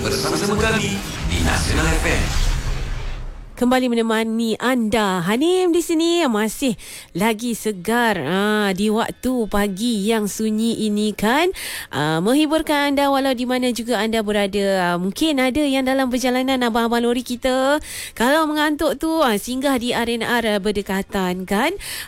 bersama-sama kami di Nasional FM. Kembali menemani anda. Hanim di sini masih lagi segar di waktu pagi yang sunyi ini kan. Menghiburkan anda walau di mana juga anda berada. Mungkin ada yang dalam perjalanan abang-abang lori kita. Kalau mengantuk tu singgah di RNR berdekatan kan.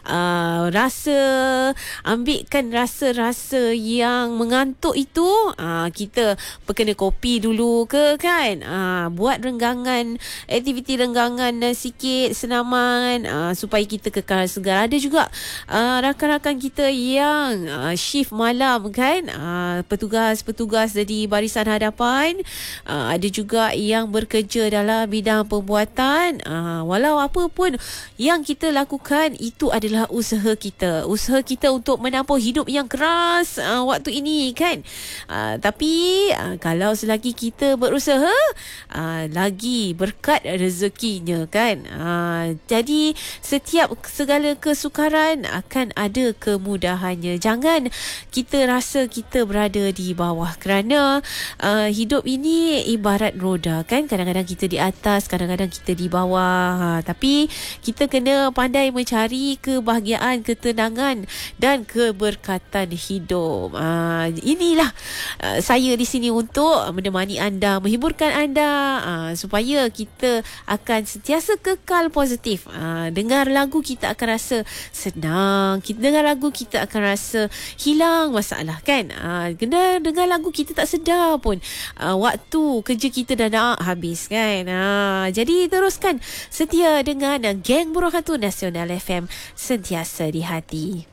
Ambilkan rasa-rasa yang mengantuk itu. Kita perkena kopi dulu ke kan. Buat renggangan, aktiviti renggangan sikit senaman supaya kita kekal segar. Ada juga rakan-rakan kita yang shift malam kan, petugas-petugas di barisan hadapan, ada juga yang bekerja dalam bidang pembuatan. Walau apa pun yang kita lakukan, itu adalah usaha kita untuk menampung hidup yang keras waktu ini kan. Tapi kalau selagi kita berusaha, lagi berkat rezekinya kan. Jadi setiap segala kesukaran akan ada kemudahannya. Jangan kita rasa kita berada di bawah, kerana hidup ini ibarat roda kan. Kadang-kadang kita di atas, kadang-kadang kita di bawah. Tapi kita kena pandai mencari kebahagiaan, ketenangan dan keberkatan hidup. Inilah saya di sini untuk menemani anda, menghiburkan anda, supaya kita akan sentiasa kekal positif. Dengar lagu kita akan rasa senang, kita dengar lagu kita akan rasa hilang masalah kan. Dengar lagu kita tak sedar pun waktu kerja kita dah nak habis kan. Jadi teruskan setia dengan Geng Burung Hantu Nasional FM, sentiasa di hati.